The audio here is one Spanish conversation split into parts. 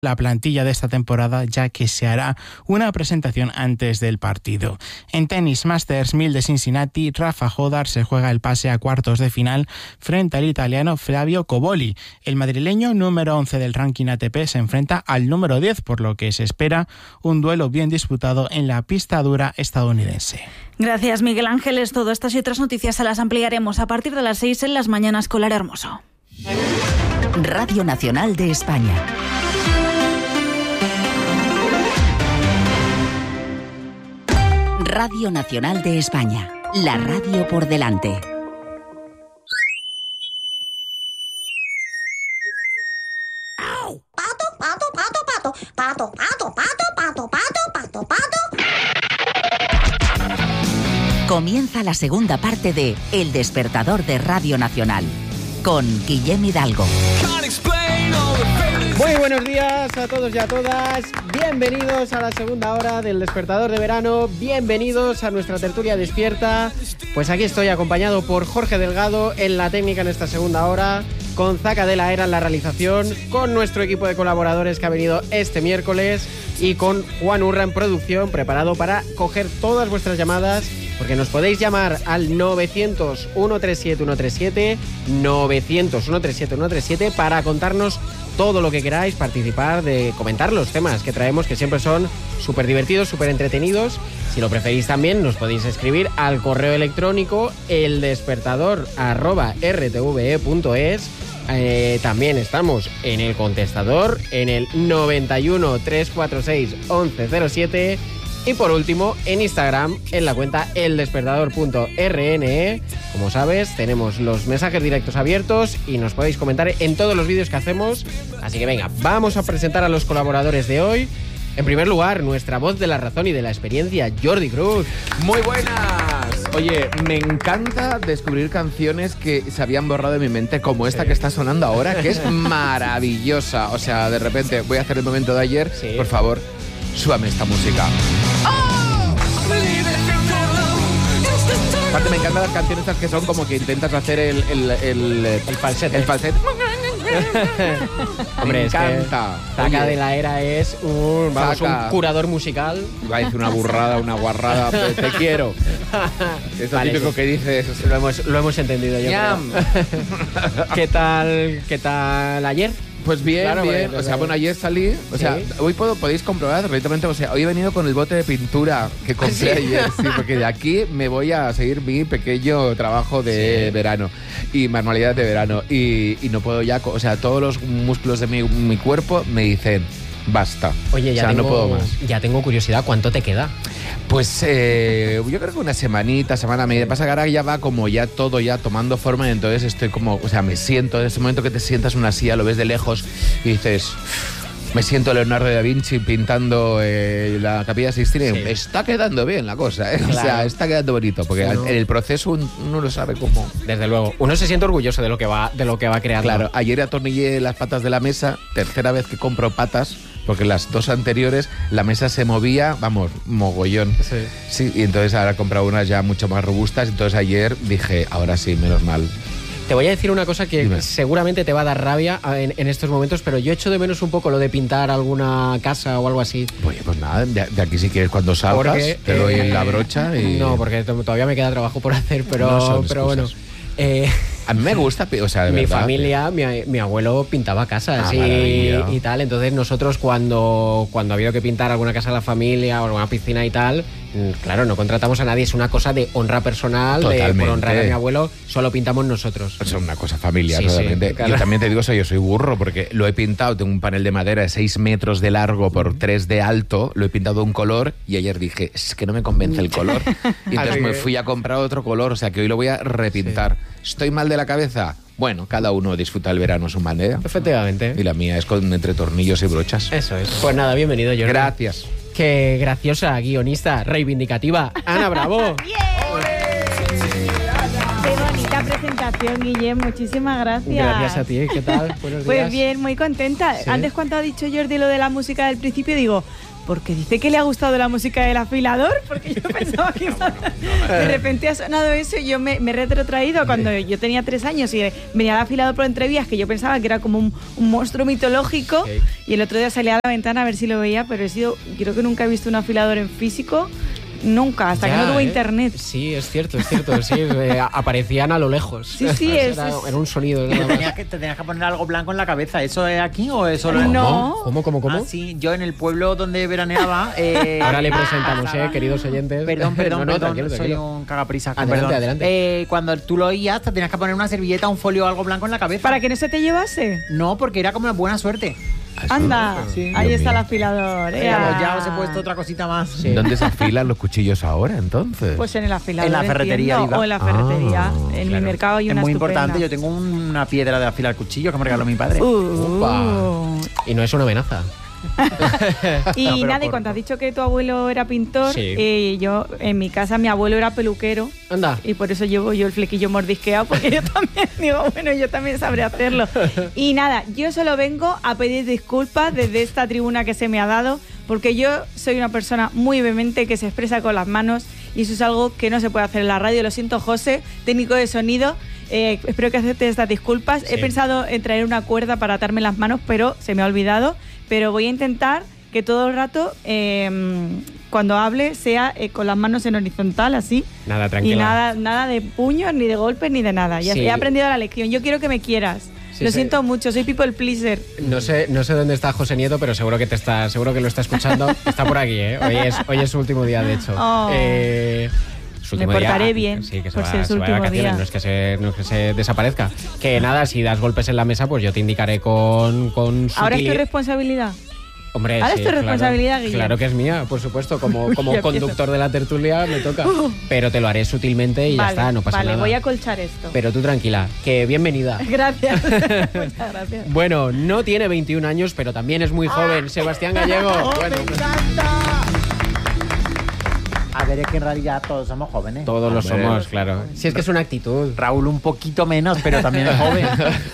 la plantilla de esta temporada, ya que se hará una presentación antes del partido. En tenis Masters 1000 de Cincinnati, Rafa Jodar se juega el pase a cuartos de final frente al italiano Flavio Cobolli. El madrileño, número 11 del ranking ATP, se enfrenta al número 10, por lo que se espera un duelo bien disputado en la pista dura estadounidense. Gracias, Miguel Ángeles. Todo estas y otras noticias se las ampliaremos a partir de las 6 en Las Mañanas con Lara Hermoso. Radio Nacional de España. Radio Nacional de España, la radio por delante. Pato, pato, pato, pato, pato, pato, pato, pato, pato, pato, pato. Comienza la segunda parte de El Despertador de Radio Nacional, con Guillem Hidalgo. Muy buenos días a todos y a todas. Bienvenidos a la segunda hora del Despertador de Verano. Bienvenidos a nuestra tertulia despierta. Pues aquí estoy acompañado por Jorge Delgado en la técnica en esta segunda hora, con Zaca de la Era en la realización, con nuestro equipo de colaboradores que ha venido este miércoles y con Juan Urra en producción, preparado para coger todas vuestras llamadas, porque nos podéis llamar al 900-137-137, 900-137-137 para contarnos todo lo que queráis, participar, de comentar los temas que traemos, que siempre son súper divertidos, súper entretenidos. Si lo preferís también, nos podéis escribir al correo electrónico eldespertador@rtve.es. También estamos en el contestador, en el 91 346 1107. Y por último, en Instagram, en la cuenta eldespertador.rne. Como sabes, tenemos los mensajes directos abiertos y nos podéis comentar en todos los vídeos que hacemos. Así que venga, vamos a presentar a los colaboradores de hoy. En primer lugar, nuestra voz de la razón y de la experiencia, Jordi Cruz. Muy buenas. Oye, me encanta descubrir canciones que se habían borrado de mi mente, como esta que está sonando ahora, que es maravillosa. O sea, de repente, voy a hacer el momento de ayer. Sí. Por favor, súbame esta música. Aparte me encantan las canciones estas que son como que intentas hacer el falsete. El falsete. Hombre, me encanta. Zaca de la Era es un curador musical. Iba a decir una burrada, una guarrada, pero te quiero. Es lo típico que dices. Lo hemos entendido yo. ¿Qué tal ayer? Pues bien, claro, bien. O sea, bueno, ayer salí. O sea, hoy podéis comprobar directamente. O sea, hoy he venido con el bote de pintura que compré ayer. Sí, porque de aquí me voy a seguir mi pequeño trabajo de verano y manualidades de verano. Y no puedo ya. O sea, todos los músculos de mi cuerpo me dicen basta. Oye, ya no puedo más. Ya tengo curiosidad. ¿Cuánto te queda? Pues yo creo que una semanita, semana media. Pasa que ahora ya va como ya todo ya tomando forma, y entonces estoy como, o sea, me siento, en ese momento que te sientas en una silla, lo ves de lejos y dices, me siento Leonardo da Vinci pintando la Capilla Sixtina. Sí. Está quedando bien la cosa, ¿eh? Claro. O sea, está quedando bonito, porque en el proceso uno lo sabe cómo. Desde luego, uno se siente orgulloso de lo que va a crear. Claro, ayer atornillé las patas de la mesa, tercera vez que compro patas, porque las dos anteriores la mesa se movía, vamos, mogollón. Sí, y entonces ahora he comprado unas ya mucho más robustas. Entonces ayer dije, ahora sí, menos mal. Te voy a decir una cosa que seguramente te va a dar rabia en estos momentos, pero yo echo de menos un poco lo de pintar alguna casa o algo así. Oye, pues nada, de aquí si quieres cuando salgas, te doy en la brocha y... No, porque todavía me queda trabajo por hacer, pero bueno... A mí me gusta, o sea, de mi verdad. familia, mi abuelo pintaba casas y tal, entonces nosotros cuando ha habido que pintar alguna casa de la familia o alguna piscina y tal, claro, no contratamos a nadie, es una cosa de honra personal, por honrar a mi abuelo, solo pintamos nosotros. Es una cosa familiar, realmente. Sí, claro. Yo también te digo, yo soy burro, porque lo he pintado, tengo un panel de madera de 6 metros de largo por 3 de alto, lo he pintado de un color y ayer dije, es que no me convence el color. Y entonces me fui a comprar otro color, o sea que hoy lo voy a repintar. Sí. ¿Estoy mal de la cabeza? Bueno, cada uno disfruta el verano a su manera. Efectivamente. Y la mía es entre tornillos y brochas. Eso es. Pues nada, bienvenido, Jordi. Gracias. Qué graciosa, guionista, reivindicativa, Ana Bravo. ¡Bien! Qué bonita presentación. presentación, Guillem, muchísimas gracias. Gracias a ti, ¿qué tal? Buenos días. Pues bien, muy contenta. ¿Sí? Antes cuando ha dicho Jordi lo de la música del principio, digo, porque dice que le ha gustado la música del afilador, porque yo pensaba que de repente ha sonado eso y yo me he retrotraído cuando yo tenía 3 años y venía el afilador por entrevías, que yo pensaba que era como un monstruo mitológico, y el otro día salía a la ventana a ver si lo veía, pero creo que nunca he visto un afilador en físico. Nunca, hasta que no tuve internet. Sí, es cierto, sí, aparecían a lo lejos. Sí, era un sonido. Te tenías que poner algo blanco en la cabeza. ¿Eso es aquí o es solo No. ¿Cómo? Ah, sí, yo en el pueblo donde veraneaba... Ahora le presentamos, queridos oyentes. Perdón, tranquilo. Soy un cagaprisa. Adelante. Cuando tú lo oías, te tenías que poner una servilleta, un folio o algo blanco en la cabeza. ¿Para que no se te llevase? No, porque era como una buena suerte. Anda, Sí. ahí está el afilador. Ya os he puesto otra cosita más. Sí. ¿Dónde se afilan los cuchillos ahora, entonces? Pues en el afilador. En la ferretería, entiendo, diga. o en la ferretería. En claro. mi mercado hay Es una muy estupenda. importante. Yo tengo una piedra de afilar cuchillo que me regaló mi padre. Upa. Y no es una amenaza. Y No, pero nada, y corto. cuando has dicho que tu abuelo era pintor, Sí. yo en mi casa mi abuelo era peluquero. Anda. Y por eso llevo yo el flequillo mordisqueado, porque yo también digo, bueno, yo también sabré hacerlo. Y nada, yo solo vengo a pedir disculpas desde esta tribuna que se me ha dado, porque yo soy una persona muy vehemente que se expresa con las manos y eso es algo que no se puede hacer en la radio. Lo siento, José, técnico de sonido. Espero que aceptes estas disculpas. Sí. He pensado en traer una cuerda para atarme las manos, pero se me ha olvidado. Pero voy a intentar que todo el rato, cuando hable, sea con las manos en horizontal, así. Nada, tranquila. Y nada de puños, ni de golpes, ni de nada. Ya Sí. he aprendido la lección. Yo quiero que me quieras. Sí, Lo sí. siento mucho, soy people pleaser. No sé dónde está José Nieto, pero seguro que lo está escuchando. Está por aquí, ¿eh? Hoy es su último día, de hecho. Oh. Su Me último día, portaré bien, sí, que se por va, ser su se va de último vacaciones, día. no es que se desaparezca. Que nada, si das golpes en la mesa, pues yo te indicaré con Ahora es tu sutilidad. responsabilidad. Hombre, Ahora sí, es tu responsabilidad, claro, Guille. claro que es mía, por supuesto. Como Ya conductor de la tertulia me toca. Pero te lo haré sutilmente y ya Vale, está, no pasa vale, nada. voy a colchar esto. Pero tú tranquila, que bienvenida. Gracias. Muchas gracias. Bueno, no tiene 21 años, pero también es muy joven. Sebastián Gallego. Bueno, ¡Me encanta! A ver, es que en realidad todos somos jóvenes. todos lo Hombre. somos, claro. Si es que es una actitud. Raúl un poquito menos, pero también es joven.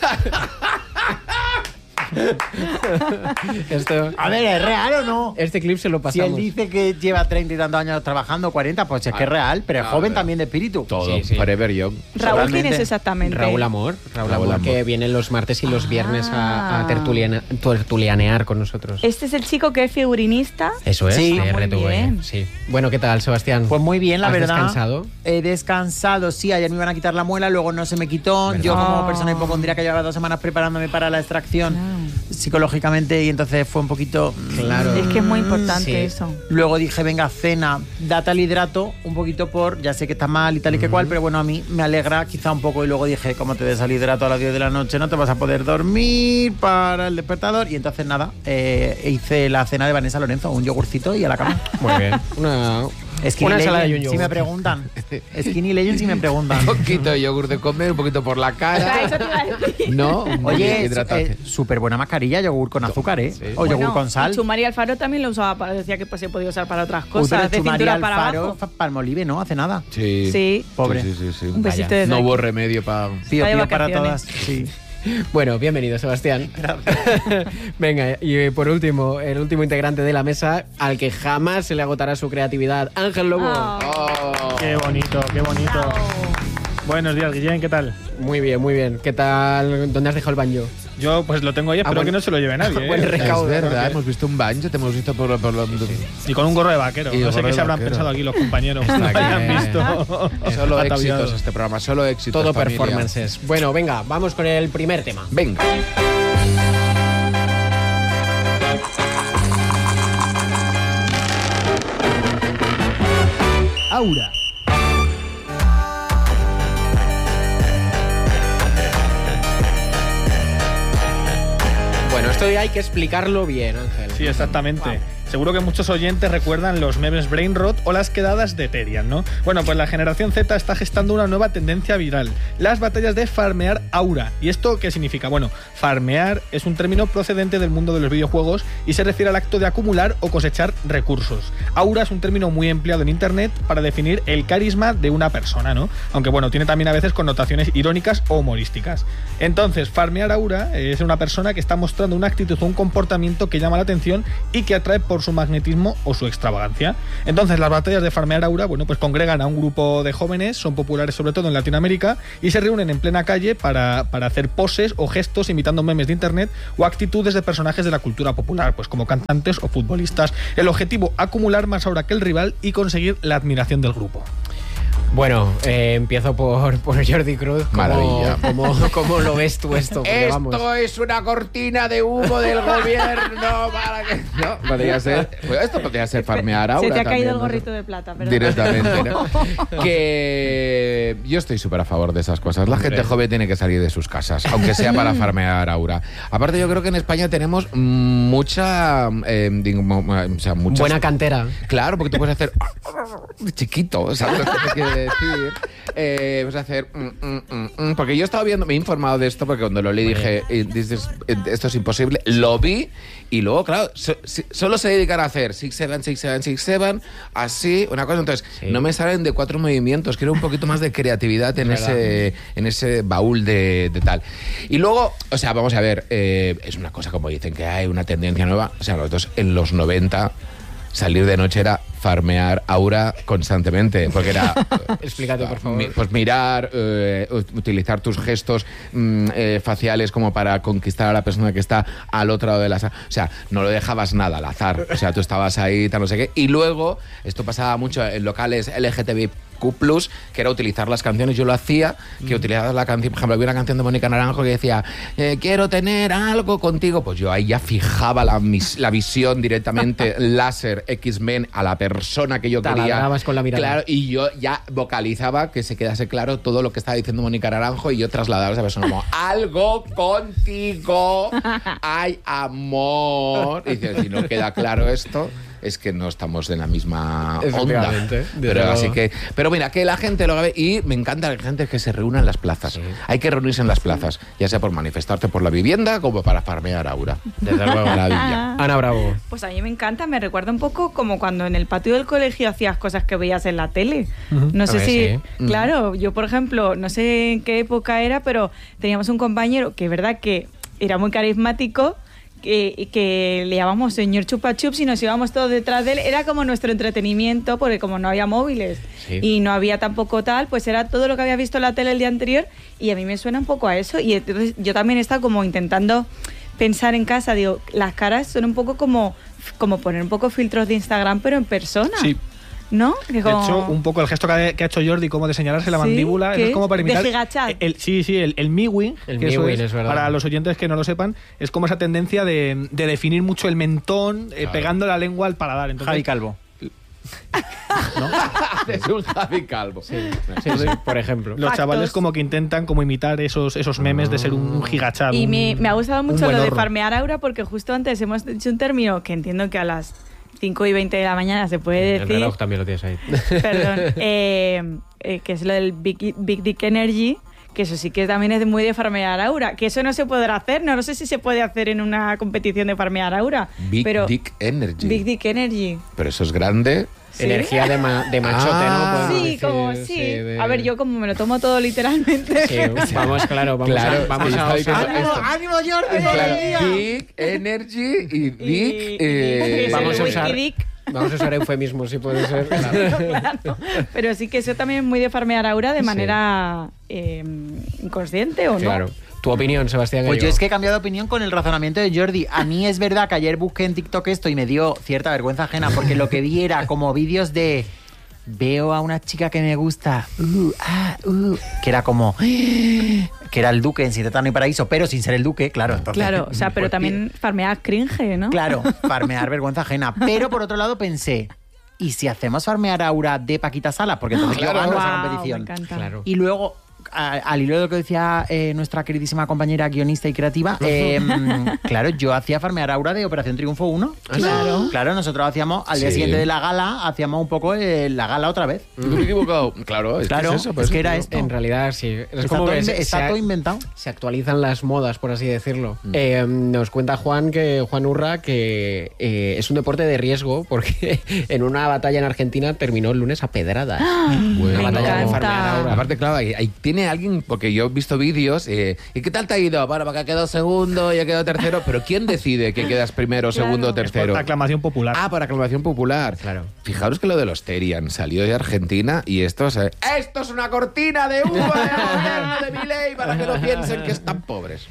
Esto, A ver, ¿es real o no? este clip se lo Si él pasamos. dice que lleva 30 y tantos años trabajando, 40, pues es que es real, pero es joven también de espíritu. Todo, Sí, sí. forever young. Raúl, ¿quién Totalmente. es exactamente? Raúl Amor, que viene los martes y los viernes a tertulianear con nosotros. Este es el chico que es figurinista. Eso es, Sí. de Muy RTV, bien. sí. Bueno, ¿qué tal, Sebastián? Pues muy bien, la ¿Has verdad. descansado? He descansado, sí. Ayer me iban a quitar la muela, luego no se me quitó. ¿Verdad? Yo, como Oh. persona hipocondríaca, llevaba 2 semanas preparándome para la extracción psicológicamente y entonces fue un poquito... Claro. Es que es muy importante Sí. eso. Luego dije, venga, cena, date al hidrato, un poquito ya sé que está mal y tal y que cual, pero bueno, a mí me alegra quizá un poco. Y luego dije, ¿cómo te des al hidrato a las 10 de la noche? No te vas a poder dormir para el despertador. Y entonces nada, hice la cena de Vanessa Lorenzo, un yogurcito y a la cama. Muy bien. Una Skinny ensalada y un Legend, yogur. si me preguntan. Skinny Legend, si me preguntan. Un poquito de yogur de comer, un poquito por la cara. Eso te iba a decir. No, Oye, hidratación. súper buena mascarilla, yogur con azúcar, ¿eh? Sí. O yogur Bueno, con sal. y Chumari Alfaro también lo usaba para, decía que pues, se podía usar para otras Uy, cosas, pero de Chumari cintura para Alfaro, abajo. Palmolive, ¿no? Hace nada. Sí. Sí. Pobre. Sí, sí, sí. Un besito desde No aquí. hubo remedio para... Pío, Está de pío para vacaciones. todas. Sí. Bueno, bienvenido, Sebastián. Venga, y por último, el último integrante de la mesa, al que jamás se le agotará su creatividad, Ángel Lobo. Oh. Qué bonito, qué bonito. Buenos días, Guillén, ¿qué tal? Muy bien, muy bien. ¿Qué tal? ¿Dónde has dejado el banjo? Yo pues lo tengo ahí, espero bueno. que no se lo lleve nadie. Buen recaudo. Es verdad, Porque- hemos visto un banjo, te hemos visto por los... Y con un gorro de vaquero. Y No sé gorro qué de se habrán vaquero. pensado aquí los compañeros. Está No hayan bien. visto. Solo ataviados. éxitos este programa, solo éxitos. Todo familia. performances. Bueno, venga, vamos con el primer tema. Venga. Aura. Bueno, esto hay que explicarlo bien, Ángel. Sí, exactamente. seguro que muchos oyentes recuerdan los memes Brain Rot o las quedadas de Terian, ¿no? Bueno, pues la generación Z está gestando una nueva tendencia viral, las batallas de farmear aura. ¿Y esto qué significa? Bueno, farmear es un término procedente del mundo de los videojuegos y se refiere al acto de acumular o cosechar recursos. Aura es un término muy empleado en internet para definir el carisma de una persona, ¿no? Aunque bueno, tiene también a veces connotaciones irónicas o humorísticas. Entonces, farmear aura es una persona que está mostrando una actitud o un comportamiento que llama la atención y que atrae por su magnetismo o su extravagancia. Entonces, las batallas de farmear aura, bueno, pues congregan a un grupo de jóvenes, son populares sobre todo en Latinoamérica, y se reúnen en plena calle para hacer poses o gestos imitando memes de internet o actitudes de personajes de la cultura popular, pues como cantantes o futbolistas. El objetivo, acumular más aura que el rival y conseguir la admiración del grupo. Bueno, empiezo por Jordi Cruz. Maravilla. ¿Cómo lo ves tú esto? Porque, esto vamos, es una cortina de humo del gobierno para que... No, podría ser... Pues esto podría ser farmear aura. Se te ha también, caído el ¿no? gorrito de plata, perdón. Directamente, ¿no? Que yo estoy súper a favor de esas cosas. La gente joven tiene que salir de sus casas, aunque sea para farmear aura. Aparte, yo creo que en España tenemos mucha... muchas... buena cantera. Claro, porque tú puedes hacer... chiquito, ¿sabes lo que te quiere decir? Puedes hacer... porque yo he estado viendo, me he informado de esto, porque cuando lo leí dije, esto es imposible. Lo vi y luego, claro, solo se dedican a hacer 6-7, 6-7, 6-7, así, una cosa. Entonces, no me salen de 4 movimientos. Quiero un poquito más de creatividad en ese baúl de tal. Y luego, o sea, vamos a ver, es una cosa como dicen que hay una tendencia nueva. O sea, nosotros en los 90... salir de noche era farmear aura constantemente, porque era... Explícate, por favor. Pues mirar, utilizar tus gestos faciales como para conquistar a la persona que está al otro lado de la sala. O sea, no lo dejabas nada al azar. O sea, tú estabas ahí, tal, no sé qué. Y luego, esto pasaba mucho en locales LGTBQ+, que era utilizar las canciones. Yo lo hacía, que utilizabas la canción, por ejemplo, había una canción de Mónica Naranjo que decía quiero tener algo contigo, pues yo ahí ya fijaba la visión directamente láser X-Men a la persona que yo quería. Taladrabas con la mirada. Claro, y yo ya vocalizaba que se quedase claro todo lo que estaba diciendo Mónica Naranjo y yo trasladaba a esa persona como algo contigo, hay amor. Y dices, si no queda claro esto, es que no estamos en la misma onda. Pero mira, que la gente lo ve, y me encanta la gente que se reúna en las plazas. Sí. Hay que reunirse en las plazas, ya sea por manifestarte por la vivienda como para farmear aura. Desde luego. Maravilla. Ana Bravo. Pues a mí me encanta, me recuerda un poco como cuando en el patio del colegio hacías cosas que veías en la tele. No sé si... Claro, yo por ejemplo, no sé en qué época era, pero teníamos un compañero que es verdad que era muy carismático, que le llamamos señor Chupa Chups y nos íbamos todos detrás de él. Era como nuestro entretenimiento, porque como no había móviles y no había tampoco tal, pues era todo lo que había visto en la tele el día anterior, y a mí me suena un poco a eso. Y entonces yo también he estado como intentando pensar en casa, digo, las caras son un poco como poner un poco filtros de Instagram, pero en persona. Sí. ¿No? De hecho, un poco el gesto que ha hecho Jordi, como de señalarse la mandíbula, es como para imitar... De gigachat. El miwing, el miwing, es verdad. Para los oyentes que no lo sepan, es como esa tendencia de definir mucho el mentón, pegando la lengua al paladar. Entonces, Javi Calvo. ¿No? Es un Javi Calvo. Sí, por ejemplo. Los chavales como que intentan como imitar esos memes de ser un gigachat. Y me ha gustado mucho lo de farmear aura, porque justo antes hemos dicho un término que entiendo que a las 5:20 de la mañana se puede decir. El reloj también lo tienes ahí. Perdón. Que es lo del Big Dick Energy, que eso sí que también es muy de farmear aura. Que eso no se podrá hacer, no sé si se puede hacer en una competición de farmear aura. Big Dick Energy. Big Dick Energy. Pero eso es grande. ¿Sí? Energía de machote, ¿no? Sí, decir, como sí. A ver, yo como me lo tomo todo literalmente. Sí, vamos a ¡Ánimo, Jordi! Claro, Big Energy y Big... Vamos a usar eufemismos, si puede ser. Claro. Pero sí que eso también es muy de farmear aura de manera inconsciente, ¿o no? Claro. ¿Tu opinión, Sebastián? Pues yo es que he cambiado de opinión con el razonamiento de Jordi. A mí es verdad que ayer busqué en TikTok esto y me dio cierta vergüenza ajena, porque lo que vi era como vídeos de... Veo a una chica que me gusta, que era como... que era el duque en Sin Tetano y Paraíso, pero sin ser el duque, claro. Entonces, claro, o sea, pero también farmear cringe, ¿no? Claro, farmear vergüenza ajena. Pero por otro lado pensé, ¿y si hacemos farmear aura de Paquita Sala? Porque entonces yo gano esa competición. Me encanta. Claro. Y luego... al hilo de lo que decía nuestra queridísima compañera guionista y creativa, claro, yo hacía farmear Aura de Operación Triunfo 1. Claro, nosotros hacíamos, al día siguiente de la gala, hacíamos un poco la gala otra vez. ¿No me he equivocado? Claro, es que es eso. Es que era esto. En realidad, sí. Es Está como todo, que está todo inventado. Se actualizan las modas, por así decirlo. Nos cuenta Juan Urra que es un deporte de riesgo porque en una batalla en Argentina terminó el lunes a pedradas. Bueno, Una batalla de farmear Aura. Aparte, claro, ahí tiene alguien, porque yo he visto vídeos, ¿y qué tal te ha ido? Bueno, porque ha quedado segundo y ha quedado tercero, pero ¿quién decide que quedas primero, segundo o tercero? Por aclamación popular. Ah, por aclamación popular. Claro. Fijaros que lo de los Terian salió de Argentina y esto es una cortina de humo del gobierno de Milei para que no piensen que están pobres.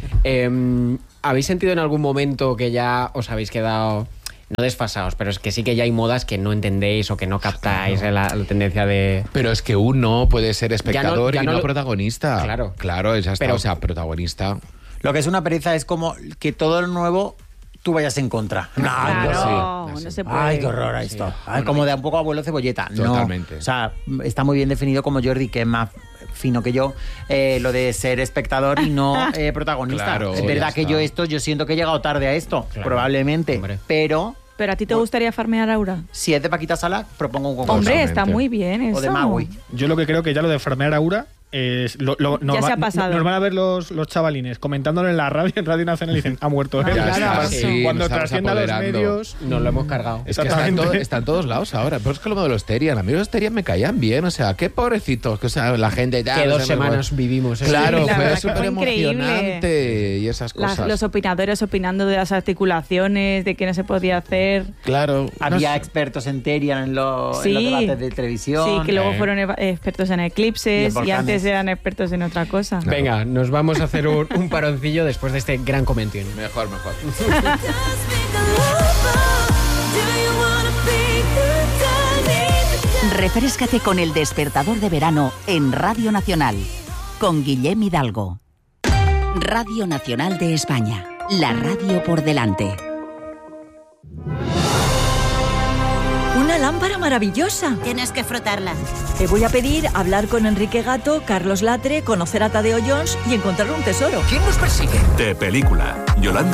¿Habéis sentido en algún momento que ya os habéis quedado, no desfasados, pero es que sí que ya hay modas que no entendéis o que no captáis la tendencia de... Pero es que uno puede ser espectador ya y no no lo- protagonista. Claro. Es hasta, Pero- o sea, protagonista. Lo que es una pereza es como que todo lo nuevo tú vayas en contra. Claro, sí, no se puede. Ay, qué horror esto. Ay, como de un poco abuelo cebolleta. Totalmente. No. O sea, está muy bien definido como Jordi, que es más fino que yo, lo de ser espectador y no protagonista. Claro, es ya verdad que está. yo siento que he llegado tarde a esto, probablemente. Hombre. Pero ¿Pero a ti te gustaría farmear Aura? si es de Paquita Sala, propongo un concurso. Hombre, Totalmente. está muy bien eso. O de Maui. Yo lo que creo que ya lo de farmear Aura es Ya se ha pasado. Nos van a ver los chavalines comentándolo en la radio, en Radio Nacional, y dicen, ha muerto él. Ya claro, está, sí, Cuando nos estamos trascienda a los apoderando. medios... Nos lo hemos cargado. Es que está Exactamente. en todos lados ahora. Pero es que lo de los Terian, a mí los Terian me caían bien. O sea, qué pobrecitos. Que, o sea, la gente ya... Que no 2 sé, semanas vivimos. ¿eh? Claro, Sí, la fue verdad que súper fue increíble. emocionante y esas cosas. Los opinadores opinando de las articulaciones, de qué no se podía hacer. Claro. Había no sé. expertos en Terian en los Sí. debates de televisión. Sí, que luego fueron expertos en Y eclipses en y volcanes. antes eran expertos en otra cosa. Venga, nos vamos a hacer un paroncillo después de este gran comentín. Mejor. Refréscate con El Despertador de Verano en Radio Nacional con Guillem Hidalgo. Radio Nacional de España, la radio por delante. Una lámpara maravillosa. Tienes que frotarla. Te voy a pedir hablar con Enrique Gato, Carlos Latre, conocer a Tadeo Jones y encontrar un tesoro. ¿Quién nos persigue? De película. Yolanda